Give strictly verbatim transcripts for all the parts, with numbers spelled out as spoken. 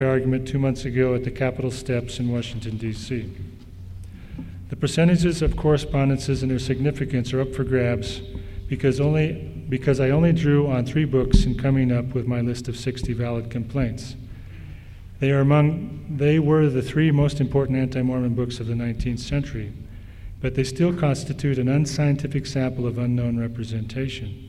argument two months ago at the Capitol steps in Washington, D C The percentages of correspondences and their significance are up for grabs because only because I only drew on three books in coming up with my list of sixty valid complaints. They are among they were the three most important anti-Mormon books of the nineteenth century, but they still constitute an unscientific sample of unknown representation.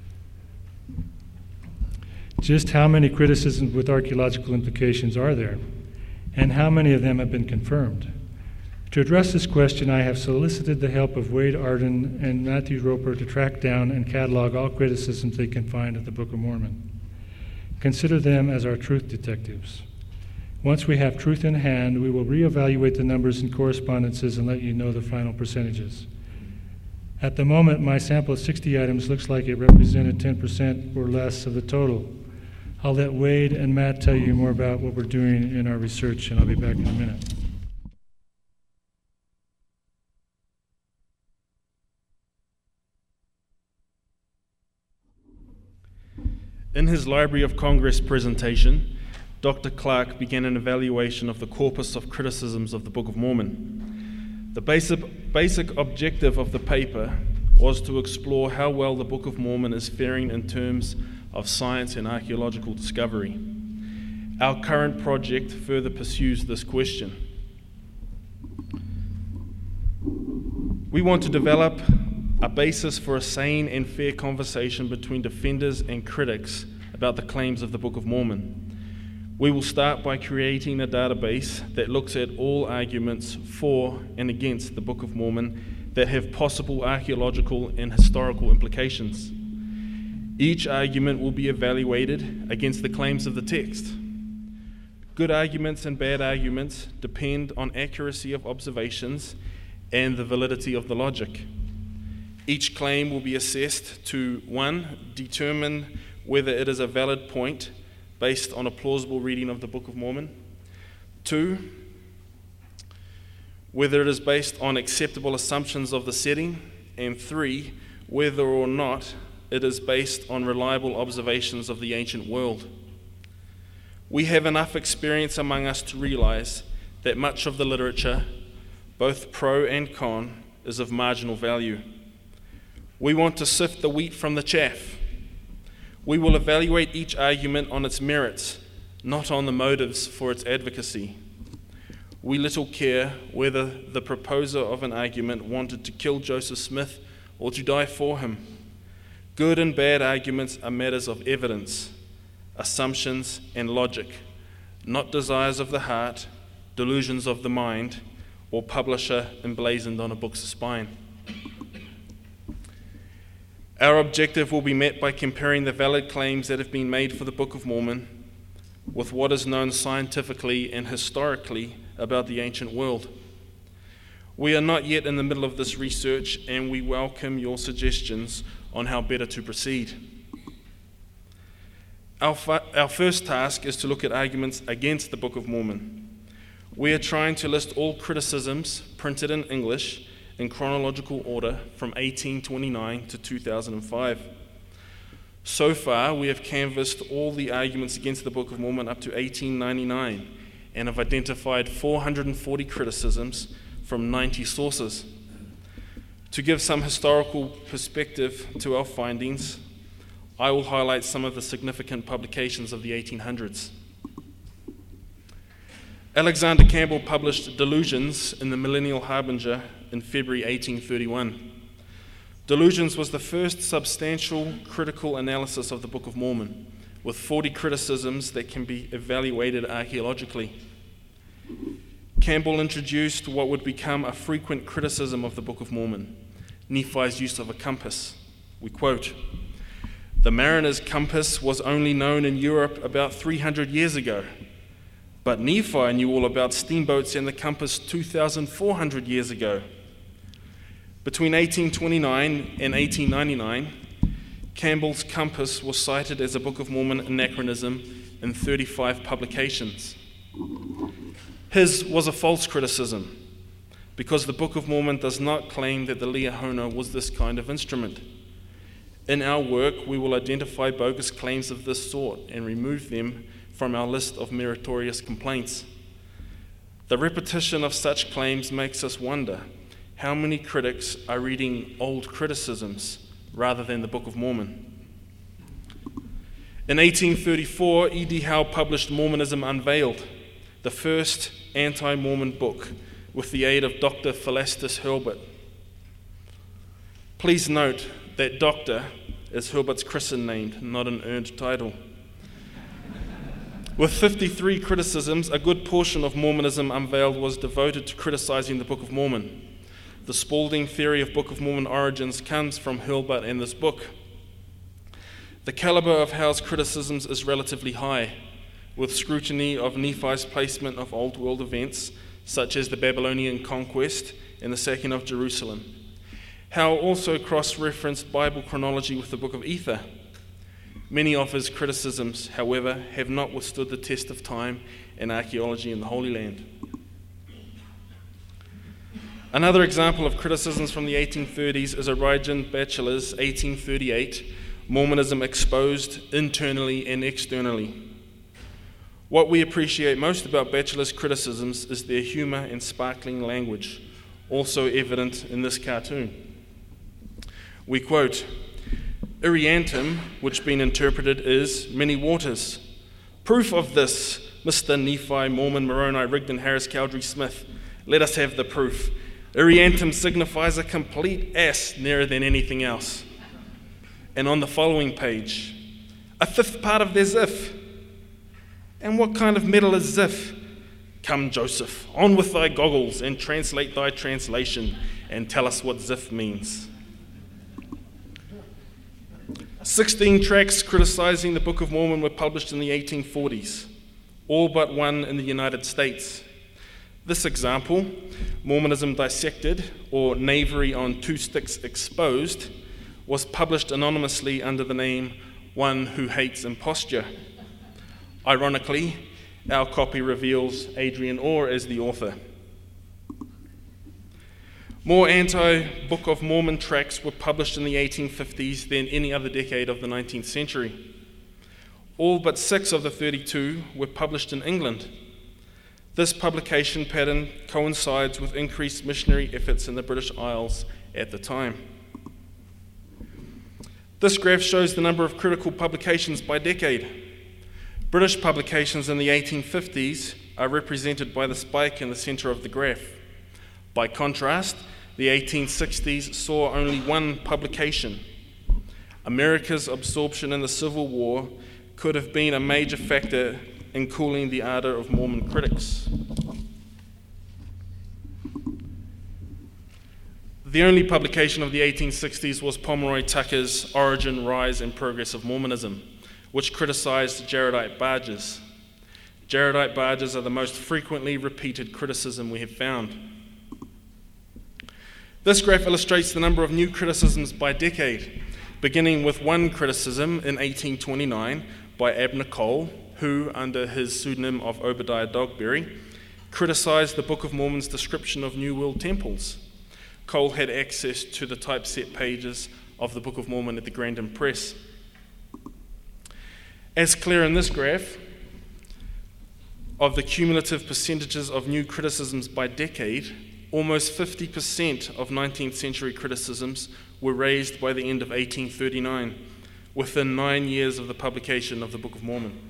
Just how many criticisms with archaeological implications are there, and how many of them have been confirmed? To address this question, I have solicited the help of Wade Arden and Matthew Roper to track down and catalog all criticisms they can find of the Book of Mormon. Consider them as our truth detectives. Once we have truth in hand, we will reevaluate the numbers and correspondences and let you know the final percentages. At the moment, my sample of sixty items looks like it represented ten percent or less of the total. I'll let Wade and Matt tell you more about what we're doing in our research, and I'll be back in a minute. In his Library of Congress presentation, Doctor Clark began an evaluation of the corpus of criticisms of the Book of Mormon. The basic, basic objective of the paper was to explore how well the Book of Mormon is faring in terms of science and archaeological discovery. Our current project further pursues this question. We want to develop a basis for a sane and fair conversation between defenders and critics about the claims of the Book of Mormon. We will start by creating a database that looks at all arguments for and against the Book of Mormon that have possible archaeological and historical implications. Each argument will be evaluated against the claims of the text. Good arguments and bad arguments depend on accuracy of observations and the validity of the logic. Each claim will be assessed to, one, determine whether it is a valid point based on a plausible reading of the Book of Mormon. Two, whether it is based on acceptable assumptions of the setting. And three, whether or not it is based on reliable observations of the ancient world. We have enough experience among us to realize that much of the literature, both pro and con, is of marginal value. We want to sift the wheat from the chaff. We will evaluate each argument on its merits, not on the motives for its advocacy. We little care whether the proposer of an argument wanted to kill Joseph Smith or to die for him. Good and bad arguments are matters of evidence, assumptions, and logic, not desires of the heart, delusions of the mind, or publisher emblazoned on a book's spine. Our objective will be met by comparing the valid claims that have been made for the Book of Mormon with what is known scientifically and historically about the ancient world. We are not yet in the middle of this research, and we welcome your suggestions on how better to proceed. Our, fa- our first task is to look at arguments against the Book of Mormon. We are trying to list all criticisms printed in English in chronological order from eighteen twenty-nine to two thousand five. So far, we have canvassed all the arguments against the Book of Mormon up to eighteen ninety-nine and have identified four hundred forty criticisms from ninety sources. To give some historical perspective to our findings, I will highlight some of the significant publications of the eighteen hundreds. Alexander Campbell published Delusions in the Millennial Harbinger in February eighteen thirty-one. Delusions was the first substantial critical analysis of the Book of Mormon, with forty criticisms that can be evaluated archaeologically. Campbell introduced what would become a frequent criticism of the Book of Mormon, Nephi's use of a compass. We quote, "The mariner's compass was only known in Europe about three hundred years ago, but Nephi knew all about steamboats and the compass two thousand four hundred years ago." Between eighteen twenty-nine and eighteen ninety-nine, Campbell's compass was cited as a Book of Mormon anachronism in thirty-five publications. His was a false criticism, because the Book of Mormon does not claim that the Liahona was this kind of instrument. In our work, we will identify bogus claims of this sort and remove them from our list of meritorious complaints. The repetition of such claims makes us wonder how many critics are reading old criticisms rather than the Book of Mormon. In eighteen thirty-four, E D Howe published Mormonism Unveiled, the first anti-Mormon book, with the aid of Doctor Philastus Hurlbut. Please note that Doctor is Hurlbut's christened name, not an earned title. With fifty-three criticisms, a good portion of Mormonism Unveiled was devoted to criticizing the Book of Mormon. The Spaulding theory of Book of Mormon origins comes from Hurlbut in this book. The caliber of Howe's criticisms is relatively high, with scrutiny of Nephi's placement of Old World events, such as the Babylonian conquest and the sacking of Jerusalem. Howe also cross-referenced Bible chronology with the Book of Ether. Many of his criticisms, however, have not withstood the test of time and archaeology in the Holy Land. Another example of criticisms from the eighteen thirties is Origen Batchelor's eighteen thirty-eight, Mormonism Exposed Internally and Externally. What we appreciate most about Batchelor's criticisms is their humor and sparkling language, also evident in this cartoon. We quote, "Iriantum, which being interpreted is many waters. Proof of this, Mister Nephi, Mormon, Moroni, Rigdon, Harris, Cowdery, Smith. Let us have the proof. Iriantum signifies a complete ass nearer than anything else." And on the following page, "A fifth part of their Ziph. And what kind of metal is Ziph? Come, Joseph, on with thy goggles and translate thy translation and tell us what Ziph means." Sixteen tracts criticizing the Book of Mormon were published in the eighteen forties, all but one in the United States. This example, Mormonism Dissected, or Knavery on Two Sticks Exposed, was published anonymously under the name One Who Hates Imposture. Ironically, our copy reveals Adrian Orr as the author. More anti-Book of Mormon tracts were published in the eighteen fifties than any other decade of the nineteenth century. All but six of the thirty-two were published in England. This publication pattern coincides with increased missionary efforts in the British Isles at the time. This graph shows the number of critical publications by decade. British publications in the eighteen fifties are represented by the spike in the centre of the graph. By contrast, the eighteen sixties saw only one publication. America's absorption in the Civil War could have been a major factor in cooling the ardor of Mormon critics. The only publication of the eighteen sixties was Pomeroy Tucker's Origin, Rise, and Progress of Mormonism, which criticized Jaredite barges. Jaredite barges are the most frequently repeated criticism we have found. This graph illustrates the number of new criticisms by decade, beginning with one criticism in eighteen twenty-nine by Abner Cole, who, under his pseudonym of Obadiah Dogberry, criticized the Book of Mormon's description of New World temples. Cole had access to the typeset pages of the Book of Mormon at the Grandin Press. As clear in this graph, of the cumulative percentages of new criticisms by decade, almost fifty percent of nineteenth century criticisms were raised by the end of eighteen thirty-nine, within nine years of the publication of the Book of Mormon.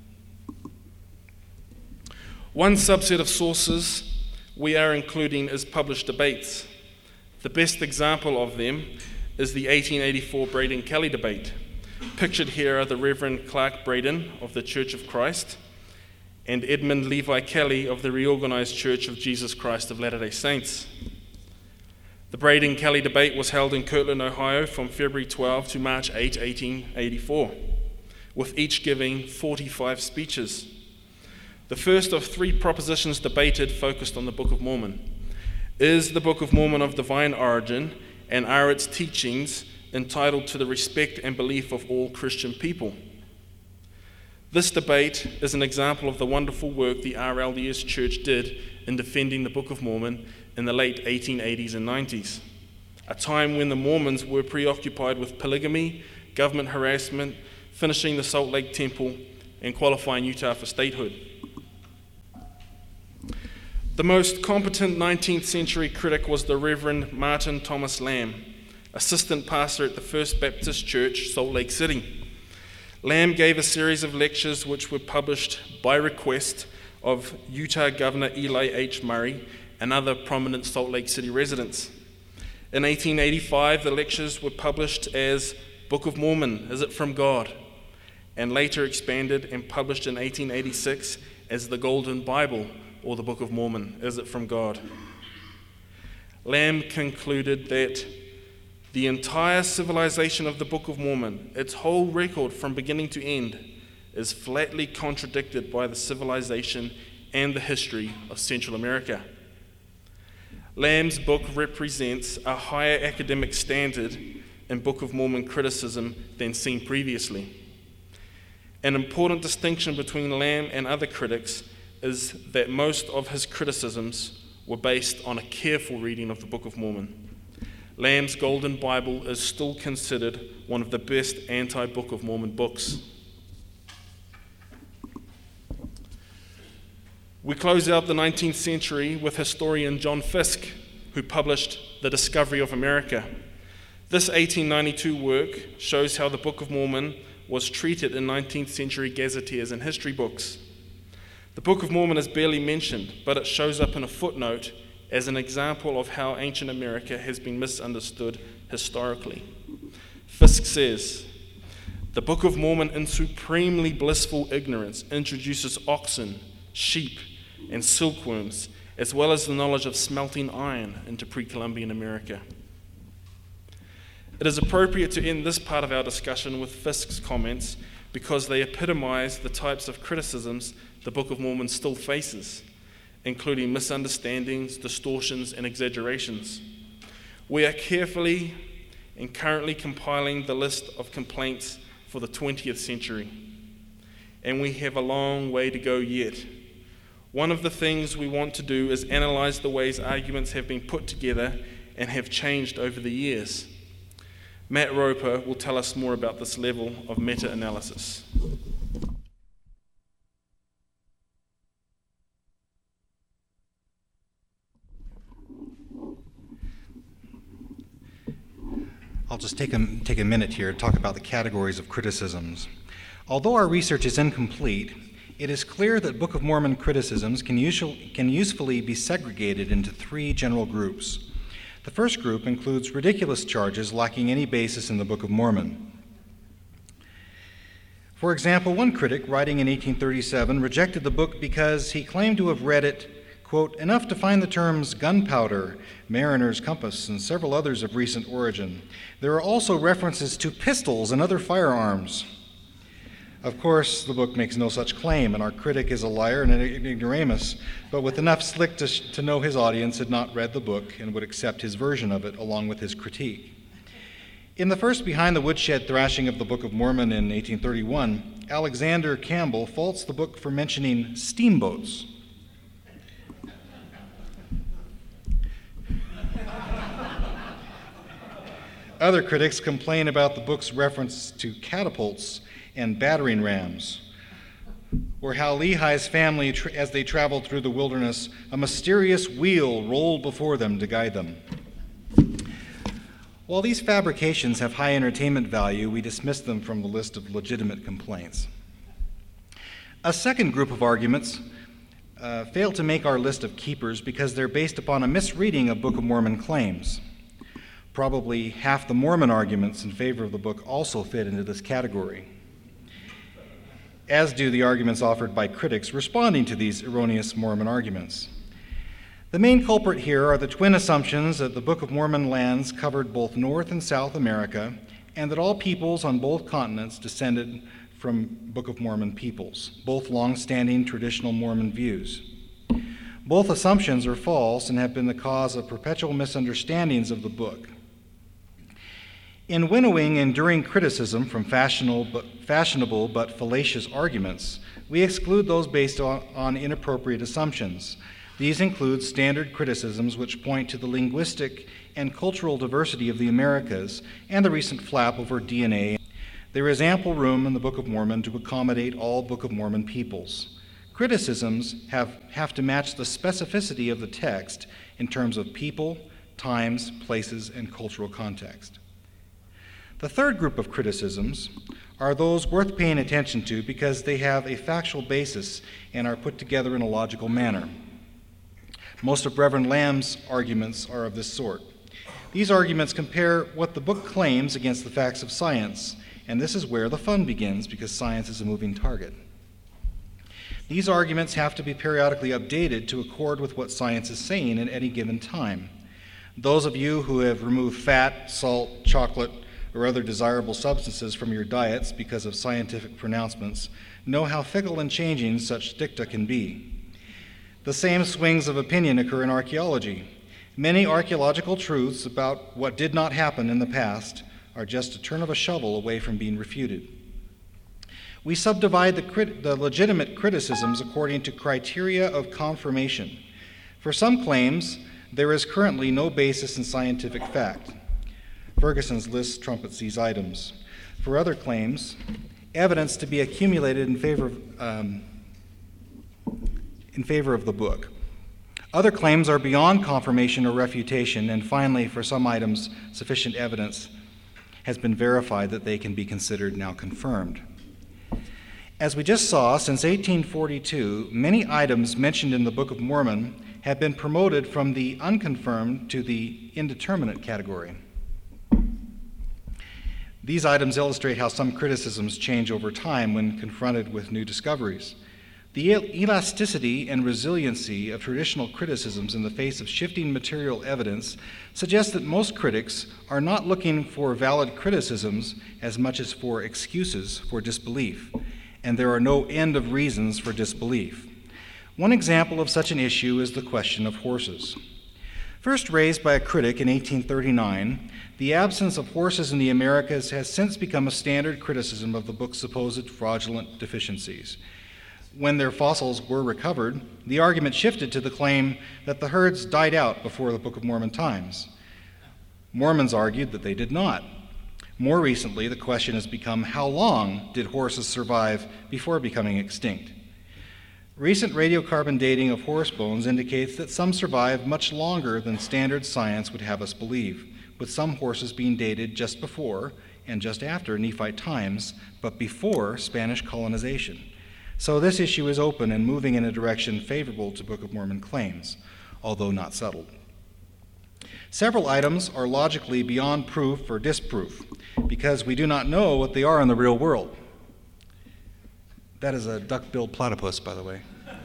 One subset of sources we are including is published debates. The best example of them is the eighteen eighty-four Braden-Kelly debate. Pictured here are the Reverend Clark Braden of the Church of Christ and Edmund Levi Kelly of the Reorganized Church of Jesus Christ of Latter-day Saints. The Braden-Kelly debate was held in Kirtland, Ohio from February twelfth to March eighth, eighteen eighty-four, with each giving forty-five speeches. The first of three propositions debated focused on the Book of Mormon. Is the Book of Mormon of divine origin, and are its teachings entitled to the respect and belief of all Christian people? This debate is an example of the wonderful work the R L D S Church did in defending the Book of Mormon in the late eighteen eighties and nineties, a time when the Mormons were preoccupied with polygamy, government harassment, finishing the Salt Lake Temple, and qualifying Utah for statehood. The most competent nineteenth century critic was the Reverend Martin Thomas Lamb, assistant pastor at the First Baptist Church, Salt Lake City. Lamb gave a series of lectures which were published by request of Utah Governor Eli H. Murray and other prominent Salt Lake City residents. In eighteen eighty-five, the lectures were published as Book of Mormon, Is It From God? And later expanded and published in eighteen eighty-six as the Golden Bible, or the Book of Mormon, Is It From God? Lamb concluded that the entire civilization of the Book of Mormon, its whole record from beginning to end, is flatly contradicted by the civilization and the history of Central America. Lamb's book represents a higher academic standard in Book of Mormon criticism than seen previously. An important distinction between Lamb and other critics is that most of his criticisms were based on a careful reading of the Book of Mormon. Lamb's Golden Bible is still considered one of the best anti-Book of Mormon books. We close out the nineteenth century with historian John Fiske, who published The Discovery of America. This eighteen ninety-two work shows how the Book of Mormon was treated in nineteenth century gazetteers and history books. The Book of Mormon is barely mentioned, but it shows up in a footnote as an example of how ancient America has been misunderstood historically. Fiske says, "The Book of Mormon in supremely blissful ignorance introduces oxen, sheep, and silkworms, as well as the knowledge of smelting iron into pre-Columbian America." It is appropriate to end this part of our discussion with Fiske's comments because they epitomize the types of criticisms the Book of Mormon still faces, including misunderstandings, distortions, and exaggerations. We are carefully and currently compiling the list of complaints for the twentieth century, and we have a long way to go yet. One of the things we want to do is analyze the ways arguments have been put together and have changed over the years. Matt Roper will tell us more about this level of meta-analysis. I'll just take a, take a minute here to talk about the categories of criticisms. Although our research is incomplete, it is clear that Book of Mormon criticisms can, usual, can usefully be segregated into three general groups. The first group includes ridiculous charges lacking any basis in the Book of Mormon. For example, one critic, writing in eighteen thirty-seven, rejected the book because he claimed to have read it, quote, enough to find the terms gunpowder, mariner's compass, and several others of recent origin. There are also references to pistols and other firearms. Of course, the book makes no such claim, and our critic is a liar and an ignoramus, but with enough slick to, to know his audience had not read the book and would accept his version of it along with his critique. In the first Behind the Woodshed thrashing of the Book of Mormon in eighteen thirty-one, Alexander Campbell faults the book for mentioning steamboats. Other critics complain about the book's reference to catapults and battering rams, or how Lehi's family, tra- as they traveled through the wilderness, a mysterious wheel rolled before them to guide them. While these fabrications have high entertainment value, we dismiss them from the list of legitimate complaints. A second group of arguments uh, fail to make our list of keepers because they're based upon a misreading of Book of Mormon claims. Probably half the Mormon arguments in favor of the book also fit into this category, as do the arguments offered by critics responding to these erroneous Mormon arguments. The main culprit here are the twin assumptions that the Book of Mormon lands covered both North and South America, and that all peoples on both continents descended from Book of Mormon peoples, both long-standing traditional Mormon views. Both assumptions are false and have been the cause of perpetual misunderstandings of the book. In winnowing enduring criticism from fashionable but, fashionable but fallacious arguments, we exclude those based on, on inappropriate assumptions. These include standard criticisms which point to the linguistic and cultural diversity of the Americas and the recent flap over D N A. There is ample room in the Book of Mormon to accommodate all Book of Mormon peoples. Criticisms have, have to match the specificity of the text in terms of people, times, places, and cultural context. The third group of criticisms are those worth paying attention to because they have a factual basis and are put together in a logical manner. Most of Reverend Lamb's arguments are of this sort. These arguments compare what the book claims against the facts of science, and this is where the fun begins because science is a moving target. These arguments have to be periodically updated to accord with what science is saying at any given time. Those of you who have removed fat, salt, chocolate, or other desirable substances from your diets because of scientific pronouncements know how fickle and changing such dicta can be. The same swings of opinion occur in archaeology. Many archaeological truths about what did not happen in the past are just a turn of a shovel away from being refuted. We subdivide the, crit- the legitimate criticisms according to criteria of confirmation. For some claims, there is currently no basis in scientific fact. Ferguson's list trumpets these items. For other claims, evidence to be accumulated in favor of, um, in favor of the book. Other claims are beyond confirmation or refutation, and finally, for some items, sufficient evidence has been verified that they can be considered now confirmed. As we just saw, since eighteen forty-two, many items mentioned in the Book of Mormon have been promoted from the unconfirmed to the indeterminate category. These items illustrate how some criticisms change over time when confronted with new discoveries. The elasticity and resiliency of traditional criticisms in the face of shifting material evidence suggests that most critics are not looking for valid criticisms as much as for excuses for disbelief, and there are no end of reasons for disbelief. One example of such an issue is the question of horses. First raised by a critic in eighteen thirty-nine, the absence of horses in the Americas has since become a standard criticism of the book's supposed fraudulent deficiencies. When their fossils were recovered, the argument shifted to the claim that the herds died out before the Book of Mormon times. Mormons argued that they did not. More recently, the question has become, how long did horses survive before becoming extinct? Recent radiocarbon dating of horse bones indicates that some survive much longer than standard science would have us believe, with some horses being dated just before and just after Nephite times, but before Spanish colonization. So this issue is open and moving in a direction favorable to Book of Mormon claims, although not settled. Several items are logically beyond proof or disproof because we do not know what they are in the real world. That is a duck-billed platypus, by the way.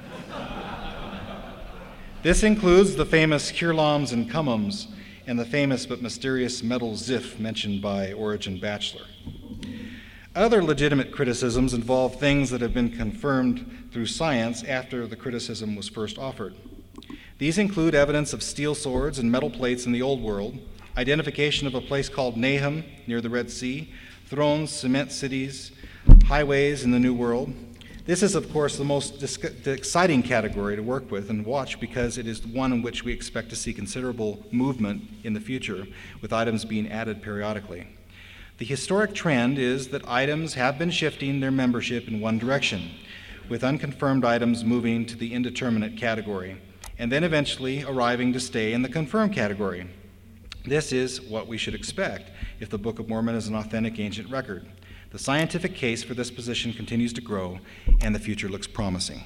This includes the famous Kirlams and Cummums and the famous but mysterious metal Ziph mentioned by Origen Bachelor. Other legitimate criticisms involve things that have been confirmed through science after the criticism was first offered. These include evidence of steel swords and metal plates in the Old World, identification of a place called Nahum near the Red Sea, thrones, cement cities, highways in the New World. This is, of course, the most dis- the exciting category to work with and watch because it is one in which we expect to see considerable movement in the future, with items being added periodically. The historic trend is that items have been shifting their membership in one direction, with unconfirmed items moving to the indeterminate category, and then eventually arriving to stay in the confirmed category. This is what we should expect if the Book of Mormon is an authentic ancient record. The scientific case for this position continues to grow, and the future looks promising.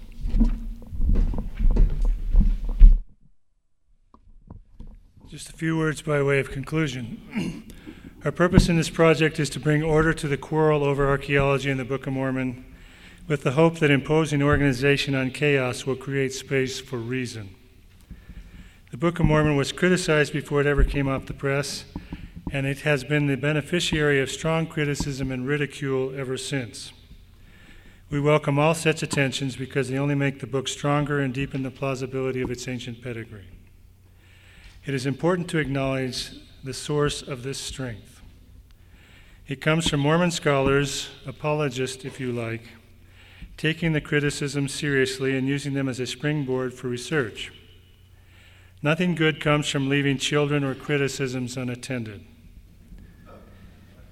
Just a few words by way of conclusion. Our purpose in this project is to bring order to the quarrel over archaeology in the Book of Mormon, with the hope that imposing organization on chaos will create space for reason. The Book of Mormon was criticized before it ever came off the press, and it has been the beneficiary of strong criticism and ridicule ever since. We welcome all such attentions because they only make the book stronger and deepen the plausibility of its ancient pedigree. It is important to acknowledge the source of this strength. It comes from Mormon scholars, apologists if you like, taking the criticisms seriously and using them as a springboard for research. Nothing good comes from leaving children or criticisms unattended.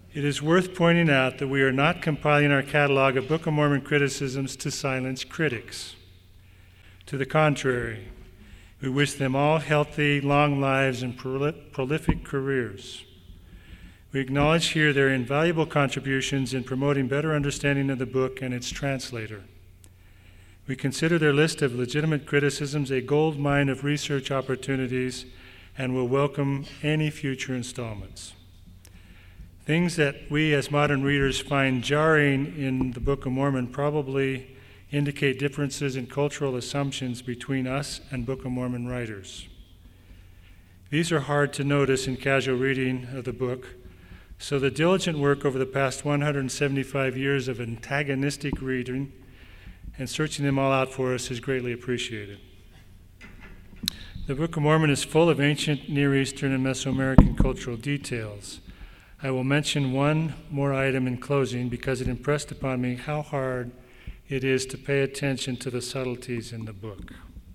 It is worth pointing out that we are not compiling our catalog of Book of Mormon criticisms to silence critics. To the contrary, we wish them all healthy, long lives and prolific careers. We acknowledge here their invaluable contributions in promoting better understanding of the book and its translator. We consider their list of legitimate criticisms a gold mine of research opportunities and will welcome any future installments. Things that we as modern readers find jarring in the Book of Mormon probably indicate differences in cultural assumptions between us and Book of Mormon writers. These are hard to notice in casual reading of the book, so the diligent work over the past one hundred seventy-five years of antagonistic reading and searching them all out for us is greatly appreciated. The Book of Mormon is full of ancient Near Eastern and Mesoamerican cultural details. I will mention one more item in closing because it impressed upon me how hard it is to pay attention to the subtleties in the book.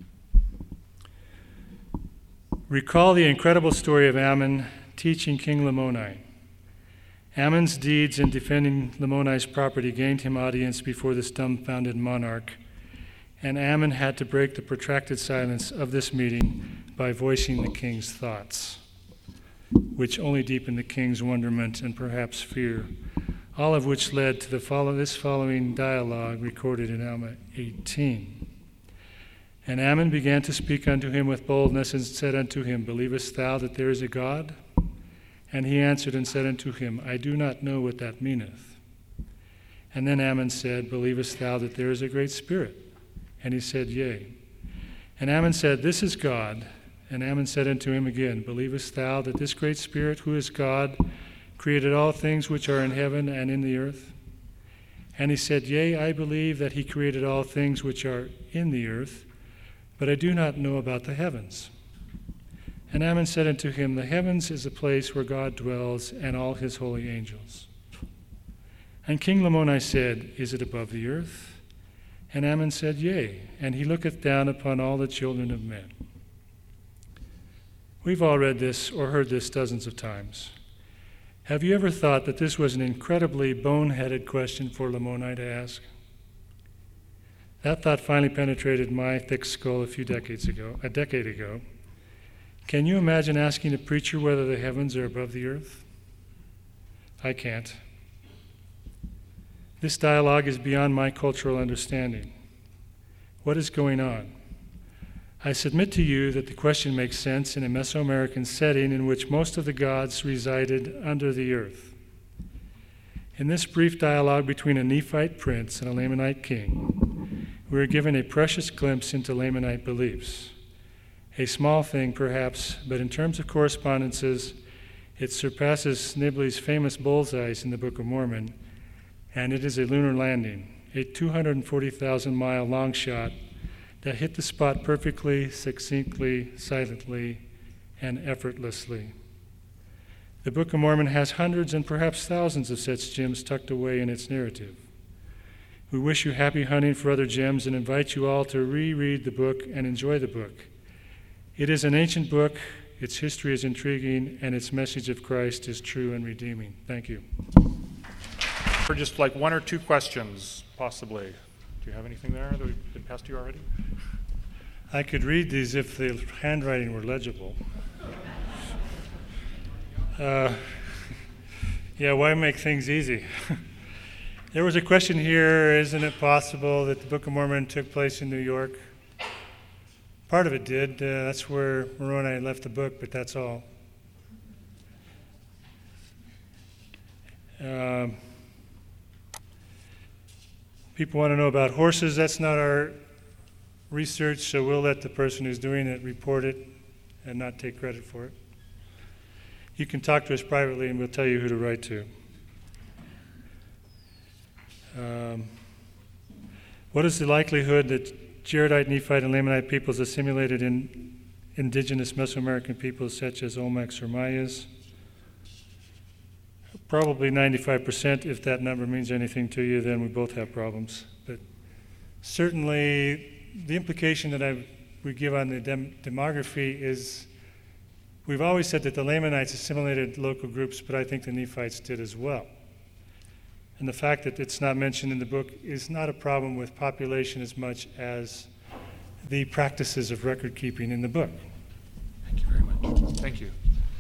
Recall the incredible story of Ammon teaching King Lamoni. Ammon's deeds in defending Lamoni's property gained him audience before this dumbfounded monarch, and Ammon had to break the protracted silence of this meeting by voicing the king's thoughts, which only deepened the king's wonderment and perhaps fear, all of which led to the follow, this following dialogue recorded in Alma eighteen. And Ammon began to speak unto him with boldness, and said unto him, Believest thou that there is a God? And he answered and said unto him, I do not know what that meaneth. And then Ammon said, Believest thou that there is a great spirit? And he said, Yea. And Ammon said, This is God. And Ammon said unto him again, Believest thou that this great spirit, who is God, created all things which are in heaven and in the earth? And he said, Yea, I believe that he created all things which are in the earth, but I do not know about the heavens. And Ammon said unto him, The heavens is a place where God dwells, and all his holy angels. And King Lamoni said, Is it above the earth? And Ammon said, Yea, and he looketh down upon all the children of men. We've all read this or heard this dozens of times. Have you ever thought that this was an incredibly boneheaded question for Lamoni to ask? That thought finally penetrated my thick skull a few decades ago, a decade ago. Can you imagine asking a preacher whether the heavens are above the earth? I can't. This dialogue is beyond my cultural understanding. What is going on? I submit to you that the question makes sense in a Mesoamerican setting in which most of the gods resided under the earth. In this brief dialogue between a Nephite prince and a Lamanite king, we are given a precious glimpse into Lamanite beliefs. A small thing, perhaps, but in terms of correspondences, it surpasses Snibley's famous bullseyes in the Book of Mormon, and it is a lunar landing, a two hundred forty thousand mile long shot that hit the spot perfectly, succinctly, silently, and effortlessly. The Book of Mormon has hundreds and perhaps thousands of such gems tucked away in its narrative. We wish you happy hunting for other gems and invite you all to reread the book and enjoy the book. It is an ancient book, its history is intriguing, and its message of Christ is true and redeeming. Thank you. For just like one or two questions, possibly. Do you have anything there that we've been passed to you already? I could read these if the handwriting were legible. Uh, yeah, why make things easy? There was a question here, isn't it possible that the Book of Mormon took place in New York? Part of it did. Uh, that's where Moroni left the book, but that's all. Um, people want to know about horses. That's not our research, so we'll let the person who's doing it report it and not take credit for it. You can talk to us privately and we'll tell you who to write to. Um, what is the likelihood that Jaredite, Nephite, and Lamanite peoples assimilated in indigenous Mesoamerican peoples such as Olmecs or Mayas? Probably ninety-five percent. If that number means anything to you, then we both have problems. But certainly the implication that I would give on the dem- demography is We've always said that the Lamanites assimilated local groups, but I think the Nephites did as well. And the fact that it's not mentioned in the book is not a problem with population as much as the practices of record keeping in the book. Thank you very much. Thank you.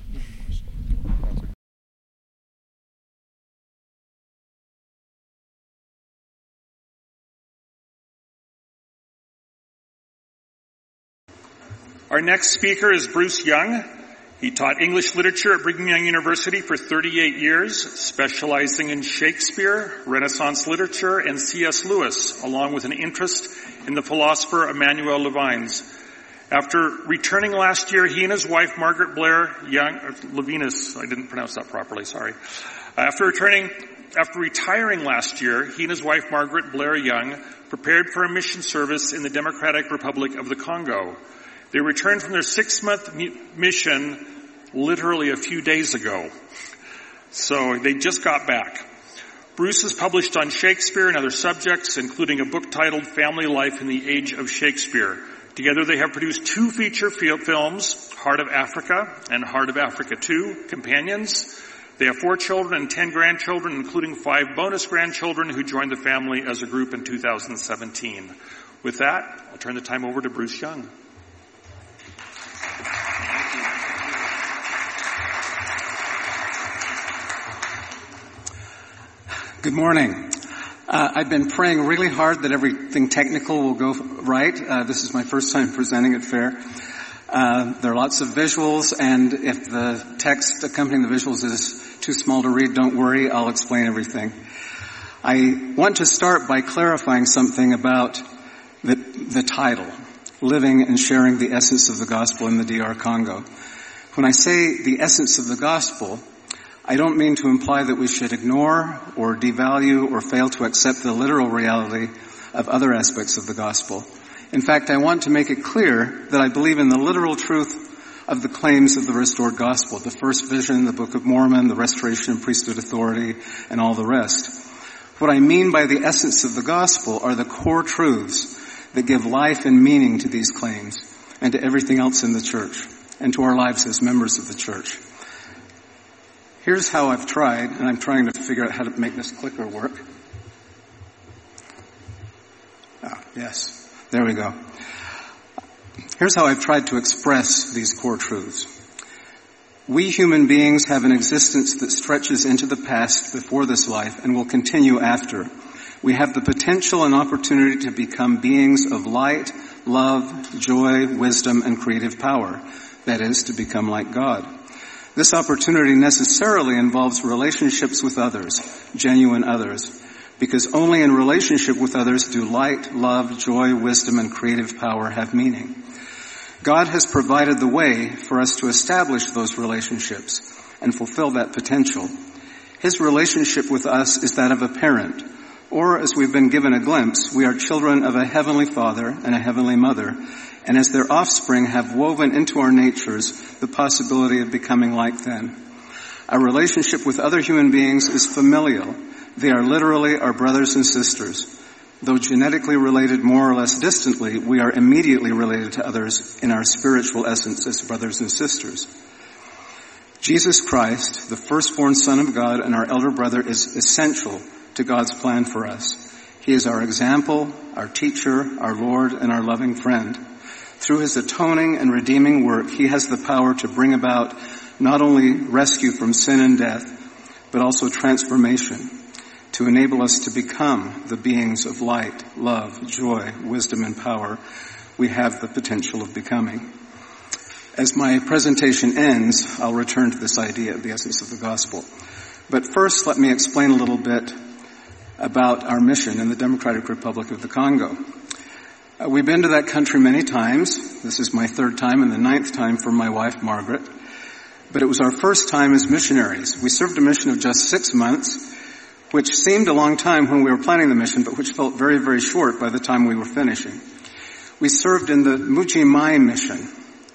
Our next speaker is Bruce Young. He taught English literature at Brigham Young University for thirty-eight years, specializing in Shakespeare, Renaissance literature, and C S Lewis, along with an interest in the philosopher Emmanuel Levinas. After returning last year, he and his wife, Margaret Blair Young, Levinas, I didn't pronounce that properly, sorry. After returning, after retiring last year, he and his wife, Margaret Blair Young, prepared for a mission service in the Democratic Republic of the Congo. They returned from their six-month mission literally a few days ago. So they just got back. Bruce has published on Shakespeare and other subjects, including a book titled Family Life in the Age of Shakespeare. Together they have produced two feature films, Heart of Africa and Heart of Africa two, Companions. They have four children and ten grandchildren, including five bonus grandchildren who joined the family as a group in two thousand seventeen. With that, I'll turn the time over to Bruce Young. Good morning. Uh, I've been praying really hard that everything technical will go right. Uh, this is my first time presenting at FAIR. Uh, there are lots of visuals, and if the text accompanying the visuals is too small to read, don't worry, I'll explain everything. I want to start by clarifying something about the, the title, Living and Sharing the Essence of the Gospel in the D R Congo. When I say the essence of the gospel, I don't mean to imply that we should ignore or devalue or fail to accept the literal reality of other aspects of the gospel. In fact, I want to make it clear that I believe in the literal truth of the claims of the restored gospel, the first vision, the Book of Mormon, the restoration of priesthood authority, and all the rest. What I mean by the essence of the gospel are the core truths that give life and meaning to these claims and to everything else in the church and to our lives as members of the church. Here's how I've tried, and I'm trying to figure out how to make this clicker work. Ah, yes, there we go. Here's how I've tried to express these core truths. We human beings have an existence that stretches into the past before this life and will continue after. We have the potential and opportunity to become beings of light, love, joy, wisdom, and creative power. That is, to become like God. This opportunity necessarily involves relationships with others, genuine others, because only in relationship with others do light, love, joy, wisdom, and creative power have meaning. God has provided the way for us to establish those relationships and fulfill that potential. His relationship with us is that of a parent, or as we've been given a glimpse, we are children of a heavenly Father and a heavenly Mother, and as their offspring have woven into our natures the possibility of becoming like them. Our relationship with other human beings is familial. They are literally our brothers and sisters. Though genetically related more or less distantly, we are immediately related to others in our spiritual essence as brothers and sisters. Jesus Christ, the firstborn Son of God and our elder brother, is essential to God's plan for us. He is our example, our teacher, our Lord, and our loving friend. Through his atoning and redeeming work, he has the power to bring about not only rescue from sin and death, but also transformation, to enable us to become the beings of light, love, joy, wisdom, and power we have the potential of becoming. As my presentation ends, I'll return to this idea of the essence of the gospel. But first, let me explain a little bit about our mission in the Democratic Republic of the Congo. Uh, we've been to that country many times. This is my third time and the ninth time for my wife, Margaret. But it was our first time as missionaries. We served a mission of just six months, which seemed a long time when we were planning the mission, but which felt very, very short by the time we were finishing. We served in the Muji Mai mission.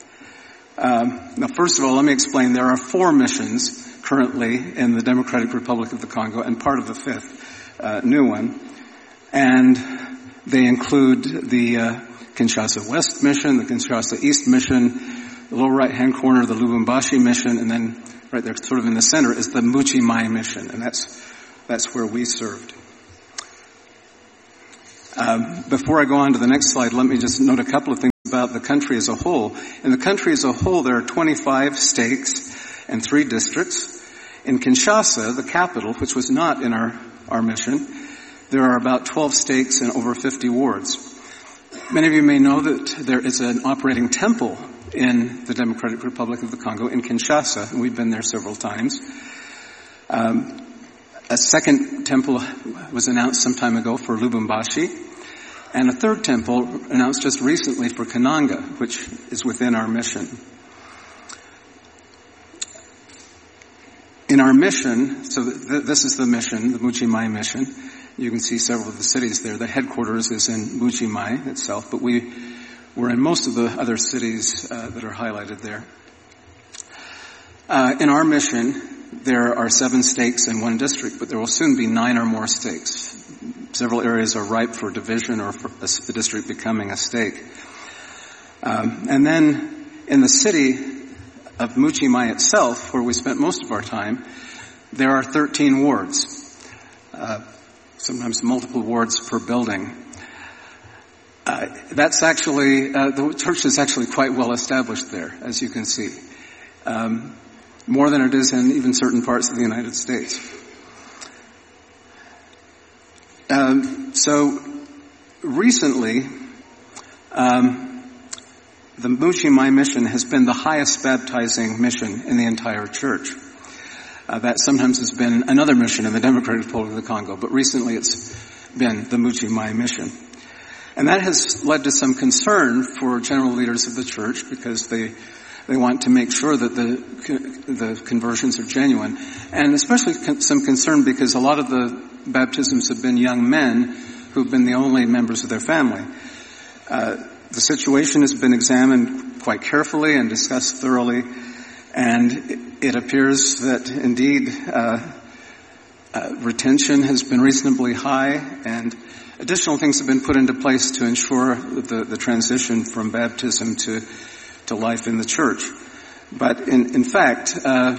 Um, now, first of all, let me explain. There are four missions currently in the Democratic Republic of the Congo and part of the fifth uh, new one. And they include the uh, Kinshasa West Mission, the Kinshasa East Mission, the lower right-hand corner, the Lubumbashi mission, and then right there, sort of in the center, is the Mbuji Mai mission, and that's that's where we served. Um, before I go on to the next slide, let me just note a couple of things about the country as a whole. In the country as a whole, there are twenty-five stakes and three districts. In Kinshasa, the capital, which was not in our, our mission, there are about twelve stakes and over fifty wards. Many of you may know that there is an operating temple in the Democratic Republic of the Congo in Kinshasa, and we've been there several times. Um, a second temple was announced some time ago for Lubumbashi, and a third temple announced just recently for Kananga, which is within our mission. In our mission, so th- this is the mission, the Mbuji Mai mission. You can see several of the cities there. The headquarters is in Mbuji Mai itself, but we were in most of the other cities uh, that are highlighted there. Uh, in our mission, there are seven stakes in one district, but there will soon be nine or more stakes. Several areas are ripe for division or for the district becoming a stake. Um, and then in the city of Mbuji Mai itself, where we spent most of our time, there are thirteen wards, uh, sometimes multiple wards per building. Uh, that's actually, uh, the church is actually quite well established there, as you can see. Um, more than it is in even certain parts of the United States. Um, so recently, um, the Mbuji Mai mission has been the highest baptizing mission in the entire church. Uh, that sometimes has been another mission in the Democratic Republic of the Congo, but recently it's been the Mbuji Mai mission. And that has led to some concern for general leaders of the church because they they want to make sure that the the conversions are genuine, and especially con- some concern because a lot of the baptisms have been young men who've been the only members of their family. Uh, the situation has been examined quite carefully and discussed thoroughly, and it, it appears that indeed uh, uh, retention has been reasonably high, and additional things have been put into place to ensure the, the transition from baptism to to life in the church. But in, in fact, uh,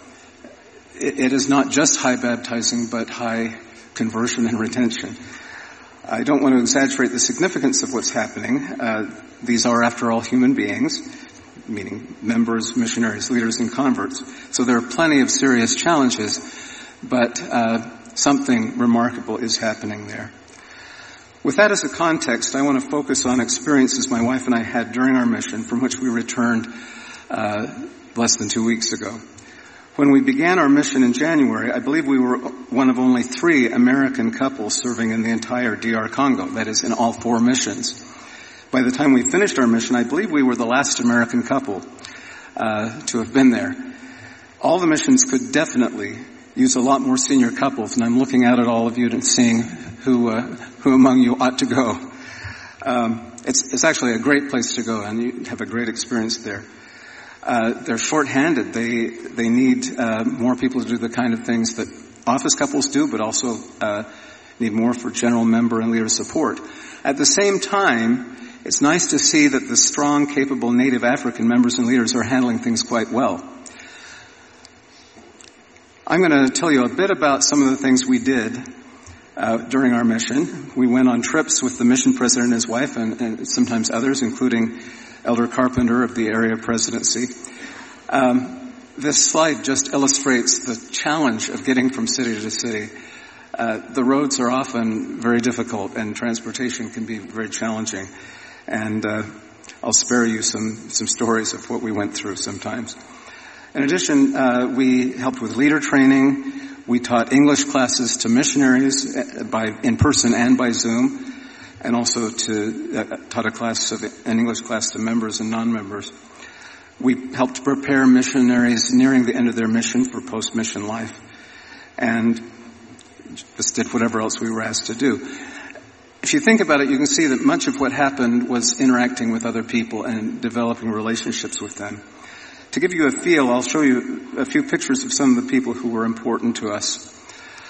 it, it is not just high baptizing, but high conversion and retention. I don't want to exaggerate the significance of what's happening. Uh, these are, after all, human beings, meaning members, missionaries, leaders, and converts. So there are plenty of serious challenges, but uh, something remarkable is happening there. With that as a context, I want to focus on experiences my wife and I had during our mission, from which we returned uh, less than two weeks ago. When we began our mission in January, I believe we were one of only three American couples serving in the entire D R Congo, that is, in all four missions. By the time we finished our mission, I believe we were the last American couple uh, to have been there. All the missions could definitely use a lot more senior couples, and I'm looking out at all of you and seeing who uh, who among you ought to go. Um, it's, it's actually a great place to go, and you have a great experience there. Uh, they're short-handed. They they need uh, more people to do the kind of things that office couples do, but also uh, need more for general member and leader support. At the same time, it's nice to see that the strong, capable native African members and leaders are handling things quite well. I'm going to tell you a bit about some of the things we did uh, during our mission. We went on trips with the mission president and his wife, and, and sometimes others, including Elder Carpenter of the area presidency. Um, this slide just illustrates the challenge of getting from city to city. Uh, the roads are often very difficult, and transportation can be very challenging. And uh, I'll spare you some, some stories of what we went through sometimes. In addition, uh, we helped with leader training. We taught English classes to missionaries by in person and by Zoom, and also to uh, taught a class of an English class to members and non-members. We helped prepare missionaries nearing the end of their mission for post-mission life, and just did whatever else we were asked to do. If you think about it, you can see that much of what happened was interacting with other people and developing relationships with them. To give you a feel, I'll show you a few pictures of some of the people who were important to us.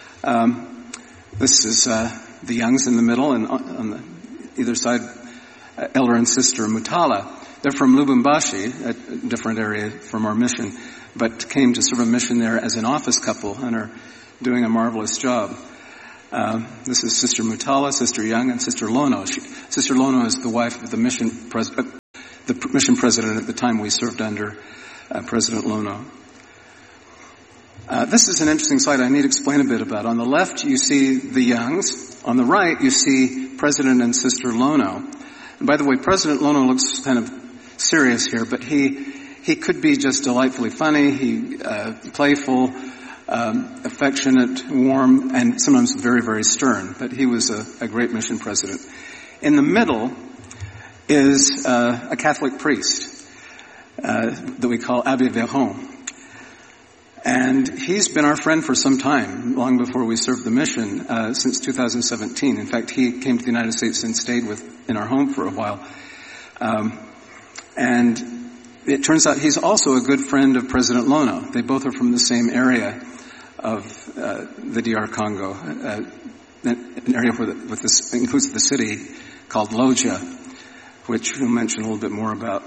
Um, this is uh, the Youngs in the middle, and on the either side uh, Elder and Sister Mutala. They're from Lubumbashi, a different area from our mission, but came to serve a mission there as an office couple and are doing a marvelous job. Uh, this is Sister Mutala, Sister Young, and Sister Lono. She, Sister Lono is the wife of the mission, pres- uh, the mission president at the time we served under, uh, President Lono. Uh, this is an interesting slide I need to explain a bit about. On the left, you see the Youngs. On the right, you see President and Sister Lono. And by the way, President Lono looks kind of serious here, but he he could be just delightfully funny, he uh, playful, um, affectionate, warm, and sometimes very, very stern. But he was a, a great mission president. In the middle is uh, a Catholic priest uh, that we call Abbé Véron. And he's been our friend for some time, long before we served the mission, uh, since two thousand seventeen. In fact, he came to the United States and stayed with in our home for a while. Um, and it turns out he's also a good friend of President Lono. They both are from the same area of uh, the D R Congo, uh, an area where the, with this includes the city called Loja, which we'll mention a little bit more about.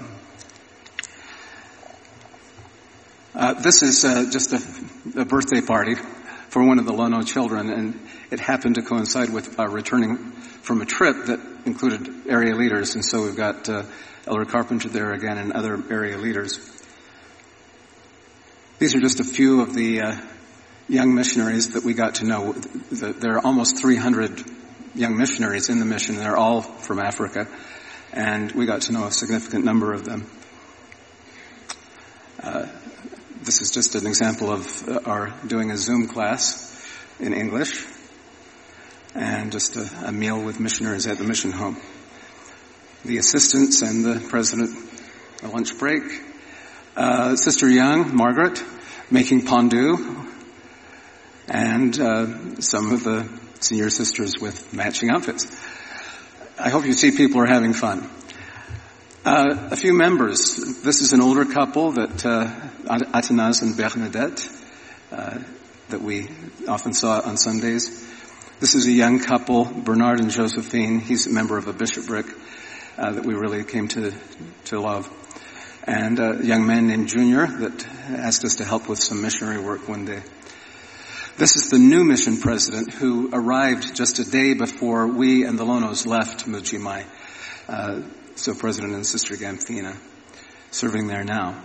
Uh, this is uh, just a, a birthday party for one of the Lono children, and it happened to coincide with uh, returning from a trip that included area leaders, and so we've got uh, Elder Carpenter there again and other area leaders. These are just a few of the uh, young missionaries that we got to know. There are almost three hundred young missionaries in the mission. They're all from Africa, and we got to know a significant number of them. Uh, This is just an example of our doing a Zoom class in English and just a, a meal with missionaries at the mission home. The assistants and the president, a lunch break. Uh, Sister Young, Margaret, making pondu, and uh, some of the senior sisters with matching outfits. I hope you see people are having fun. Uh, a few members. This is an older couple that, uh, Athanase and Bernadette, uh, that we often saw on Sundays. This is a young couple, Bernard and Josephine. He's a member of a bishopric, uh, that we really came to, to love. And a young man named Junior that asked us to help with some missionary work one day. This is the new mission president who arrived just a day before we and the Lonos left Mujimai. Uh, So President and Sister Gamfina, serving there now.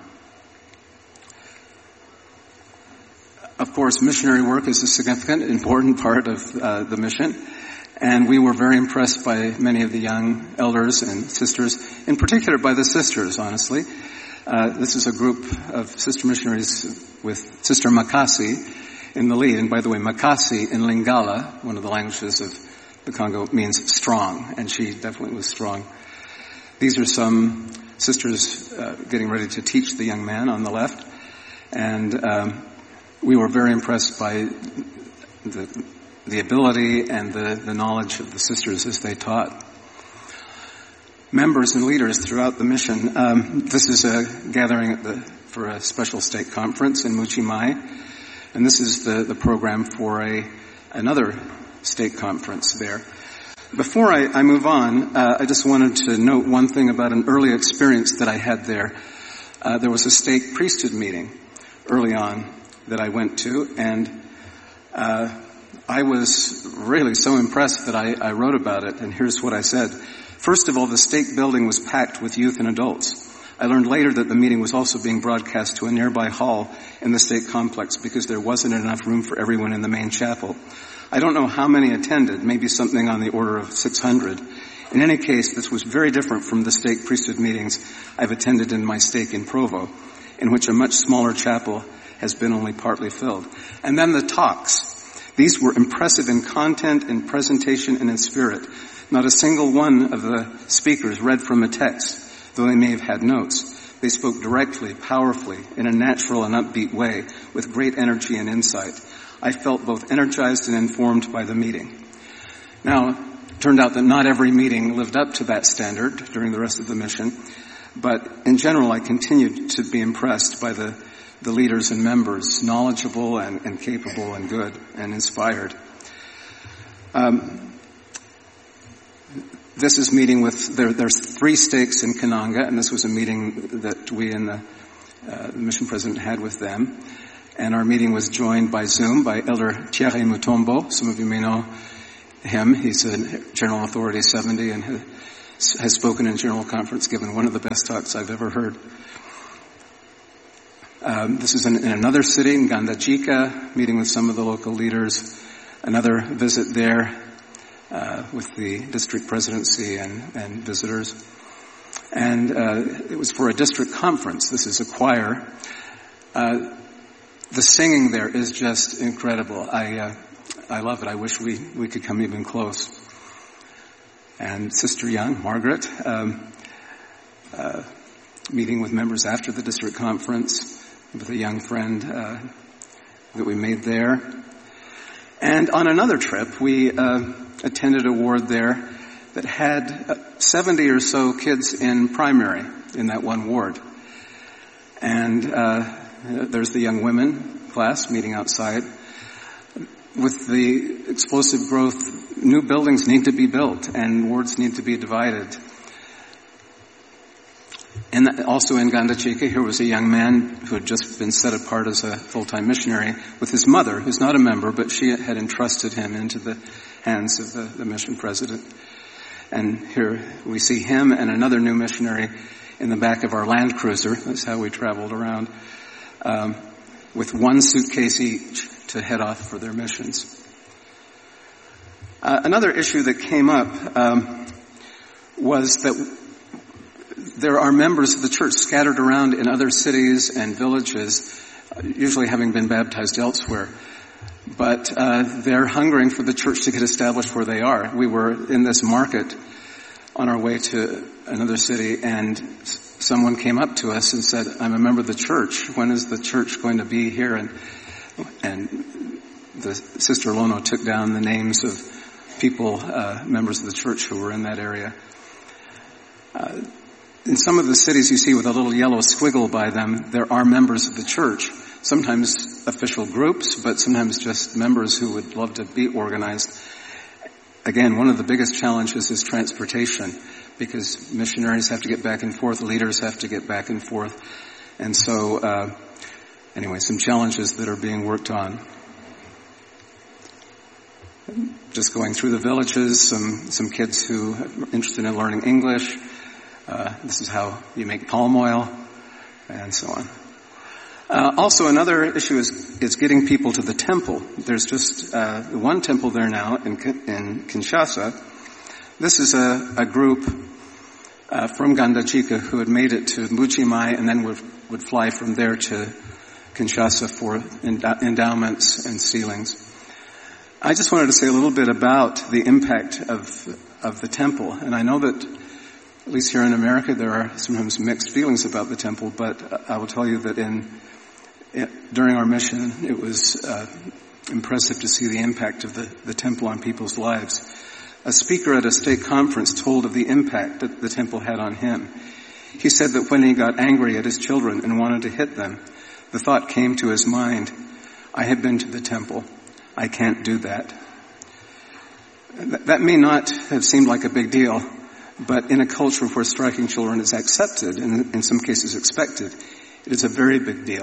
Of course, missionary work is a significant, important part of uh, the mission, and we were very impressed by many of the young elders and sisters, in particular by the sisters, honestly. Uh, this is a group of sister missionaries with Sister Makasi in the lead, and by the way, Makasi in Lingala, one of the languages of the Congo, means strong, and she definitely was strong. These are some sisters uh, getting ready to teach the young man on the left, and um, we were very impressed by the, the ability and the, the knowledge of the sisters as they taught. Members and leaders throughout the mission. Um, this is a gathering at the, for a special state conference in Mujimai, and this is the, the program for a another state conference there. Before I, I move on, uh, I just wanted to note one thing about an early experience that I had there. Uh, there was a stake priesthood meeting early on that I went to, and uh, I was really so impressed that I, I wrote about it, and here's what I said. First of all, the stake building was packed with youth and adults. I learned later that the meeting was also being broadcast to a nearby hall in the stake complex because there wasn't enough room for everyone in the main chapel. I don't know how many attended, maybe something on the order of six hundred. In any case, this was very different from the stake priesthood meetings I've attended in my stake in Provo, in which a much smaller chapel has been only partly filled. And then the talks. These were impressive in content, in presentation, and in spirit. Not a single one of the speakers read from a text, though they may have had notes. They spoke directly, powerfully, in a natural and upbeat way, with great energy and insight. I felt both energized and informed by the meeting. Now, it turned out that not every meeting lived up to that standard during the rest of the mission, but in general I continued to be impressed by the, the leaders and members, knowledgeable and, and capable and good and inspired. Um, this is meeting with, there, there's three stakes in Kananga, and this was a meeting that we and the, uh, the mission president had with them. And our meeting was joined by Zoom by Elder Thierry Mutombo. Some of you may know him. He's a General Authority seventy and has spoken in General Conference, given one of the best talks I've ever heard. Um, this is in, in another city, in Ngandajika, meeting with some of the local leaders. Another visit there uh, with the district presidency and, and visitors. And uh, it was for a district conference. This is a choir. Uh, the singing there is just incredible. I uh, I love it. I wish we, we could come even close. And Sister Young, Margaret, um, uh, meeting with members after the district conference with a young friend uh, that we made there. And on another trip, we uh, attended a ward there that had uh, seventy or so kids in primary in that one ward. And uh, there's the young women class meeting outside. With the explosive growth, new buildings need to be built and wards need to be divided. And also in Ngandajika, here was a young man who had just been set apart as a full-time missionary with his mother, who's not a member, but she had entrusted him into the hands of the, the mission president. And here we see him and another new missionary in the back of our Land Cruiser. That's how we traveled around, um, with one suitcase each to head off for their missions. Uh, another issue that came up um, was that there are members of the church scattered around in other cities and villages, usually having been baptized elsewhere. But uh, they're hungering for the church to get established where they are. We were in this market on our way to another city, and someone came up to us and said, "I'm a member of the church. When is the church going to be here?" And and the Sister Lono took down the names of people, uh, members of the church who were in that area. Uh, in some of the cities you see with a little yellow squiggle by them, there are members of the church. Sometimes official groups, but sometimes just members who would love to be organized. Again, one of the biggest challenges is transportation, because missionaries have to get back and forth, leaders have to get back and forth. And so, uh, anyway, some challenges that are being worked on. Just going through the villages, some, some kids who are interested in learning English. Uh, this is how you make palm oil, and so on. Uh, also, another issue is, is getting people to the temple. There's just uh, one temple there now in, in Kinshasa. This is a, a group uh, from Ngandajika who had made it to Mbuji-Mayi and then would, would fly from there to Kinshasa for endow- endowments and sealings. I just wanted to say a little bit about the impact of of the temple. And I know that, at least here in America, there are sometimes mixed feelings about the temple, but I will tell you that in It, during our mission, it was uh, impressive to see the impact of the, the temple on people's lives. A speaker at a state conference told of the impact that the temple had on him. He said that when he got angry at his children and wanted to hit them, the thought came to his mind, "I have been to the temple. I can't do that." That may not have seemed like a big deal, but in a culture where striking children is accepted, and in some cases expected, it is a very big deal.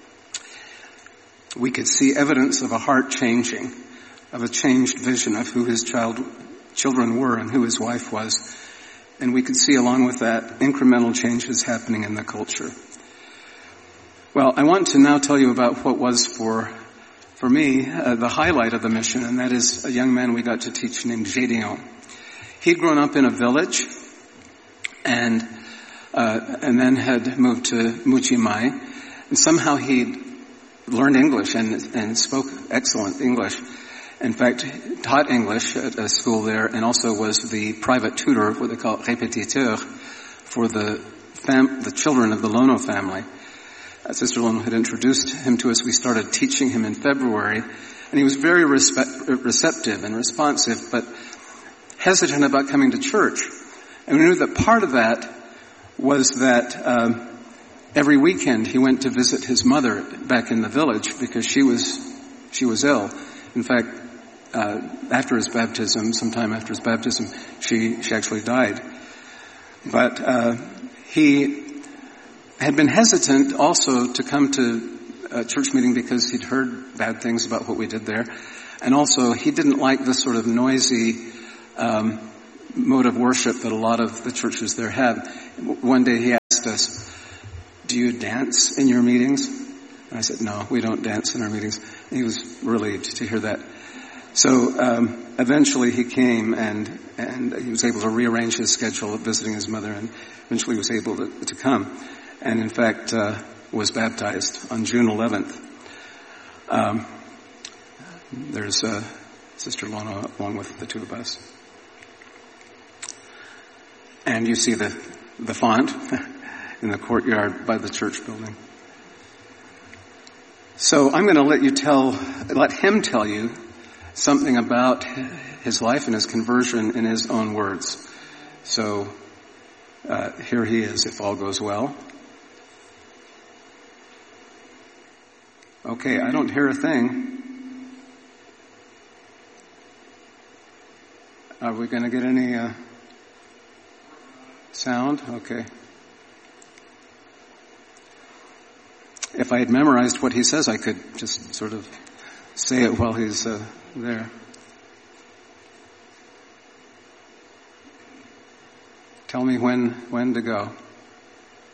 We could see evidence of a heart changing, of a changed vision of who his child, children were and who his wife was. And we could see along with that incremental changes happening in the culture. Well, I want to now tell you about what was for, for me, uh, the highlight of the mission, and that is a young man we got to teach named Gédéon. He'd grown up in a village and, uh, and then had moved to Mbuji-Mayi, and somehow he'd learned English and, and spoke excellent English. In fact, taught English at a school there and also was the private tutor, what they call répétiteur, for the fam- the children of the Lono family. Uh, Sister Lono had introduced him to us. We started teaching him in February, and he was very respe- receptive and responsive, but hesitant about coming to church. And we knew that part of that was that um, every weekend he went to visit his mother back in the village because she was she was ill. In fact, uh, after his baptism, sometime after his baptism, she, she actually died. But uh, he had been hesitant also to come to a church meeting because he'd heard bad things about what we did there. And also, he didn't like the sort of noisy um, mode of worship that a lot of the churches there have. One day he asked us, "Do you dance in your meetings?" And I said, "No, we don't dance in our meetings." And he was relieved to hear that. So um, eventually he came, and and he was able to rearrange his schedule of visiting his mother, and eventually was able to, to come. And in fact, uh, was baptized on June eleventh. Um, there's uh, Sister Lona along with the two of us. And you see the, the font in the courtyard by the church building. So I'm going to let you tell, let him tell you something about his life and his conversion in his own words. So uh, here he is, if all goes well. Okay, I don't hear a thing. Are we going to get any uh, sound? Okay. If I had memorized what he says, I could just sort of say it while he's uh, there. Tell me when when to go.